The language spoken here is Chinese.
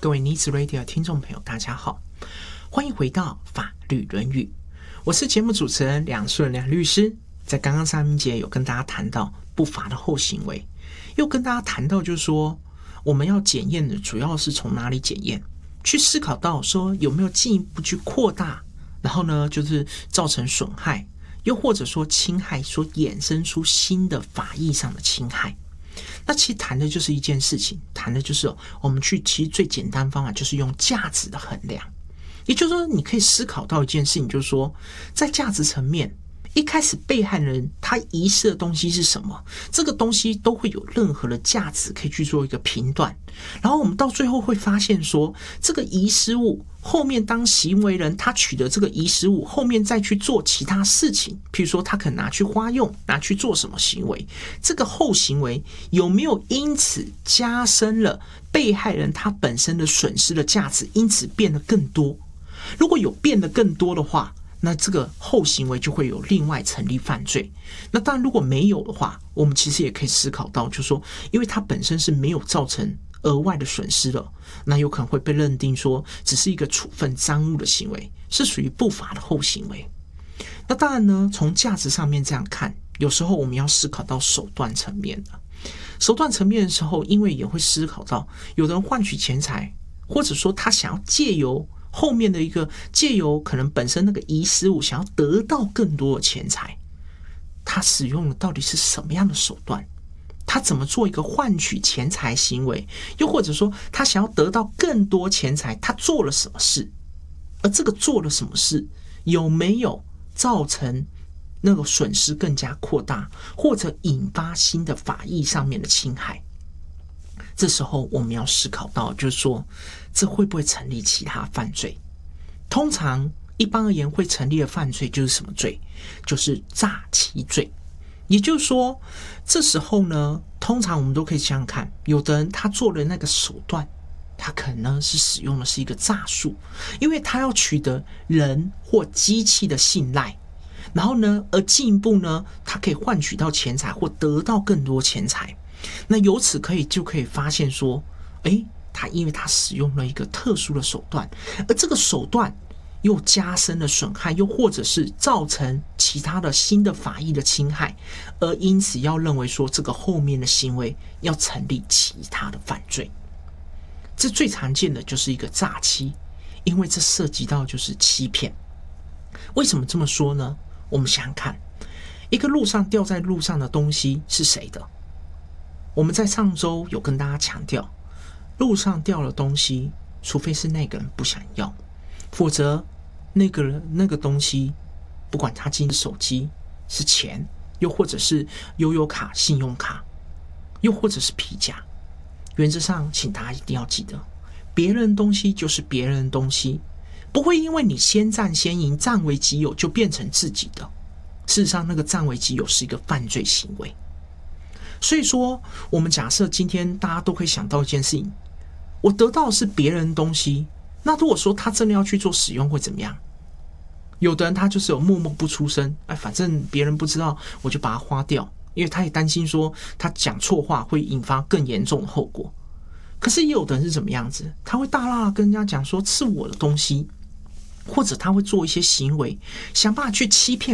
各位Needs Radio 听众朋友大家好，欢迎回到法律论语，我是节目主持人梁顺梁律师。在刚刚上一节有跟大家谈到不法的后行为，又跟大家谈到就是说我们要检验的主要是从哪里检验，去思考到说有没有进一步去扩大，然后呢就是造成损害，又或者说侵害所衍生出新的法益上的侵害。那其实谈的就是一件事情，谈的就是我们去其实最简单方法就是用价值的衡量。也就是说你可以思考到一件事情，就是说在价值层面，一开始被害人他遗失的东西是什么，这个东西都会有任何的价值可以去做一个评断，然后我们到最后会发现说这个遗失物后面当行为人他取得这个遗失物后面再去做其他事情，譬如说他可能拿去花用，拿去做什么行为，这个后行为有没有因此加深了被害人他本身的损失的价值，因此变得更多。如果有变得更多的话，那这个后行为就会有另外成立犯罪。那当然如果没有的话，我们其实也可以思考到，就是说因为它本身是没有造成额外的损失了，那有可能会被认定说只是一个处分赃物的行为，是属于不法的后行为。那当然呢，从价值上面这样看，有时候我们要思考到手段层面的。手段层面的时候，因为也会思考到有人换取钱财，或者说他想要借由后面的一个借由可能本身那个遗失物想要得到更多的钱财，他使用的到底是什么样的手段，他怎么做一个换取钱财行为，又或者说他想要得到更多钱财，他做了什么事，而这个做了什么事有没有造成那个损失更加扩大，或者引发新的法益上面的侵害。这时候我们要思考到就是说这会不会成立其他犯罪。通常一般而言会成立的犯罪就是什么罪，就是诈欺罪。也就是说这时候呢，通常我们都可以想想看，有的人他做的那个手段，他可能是使用的是一个诈术，因为他要取得人或机器的信赖，然后呢而进一步呢他可以换取到钱财或得到更多钱财。那由此就可以发现说他因为他使用了一个特殊的手段，而这个手段又加深了损害，又或者是造成其他的新的法益的侵害，而因此要认为说这个后面的行为要成立其他的犯罪。这最常见的就是一个诈欺，因为这涉及到就是欺骗。为什么这么说呢？我们想想看，一个路上掉在路上的东西是谁的？我们在上周有跟大家强调，路上掉了东西，除非是那个人不想要，否则那个东西，不管他今天手机是钱，又或者是悠游卡、信用卡，又或者是皮夹，原则上请大家一定要记得，别人的东西就是别人的东西，不会因为你先占先赢，占为己有就变成自己的。事实上那个占为己有是一个犯罪行为。所以说我们假设今天大家都可以想到一件事情，我得到的是别人的东西，那如果说他真的要去做使用会怎么样？有的人他就是有默默不出声，反正别人不知道我就把它花掉，因为他也担心说他讲错话会引发更严重的后果。可是也有的人是怎么样子，他会大大跟人家讲说是我的东西，或者他会做一些行为想办法去欺骗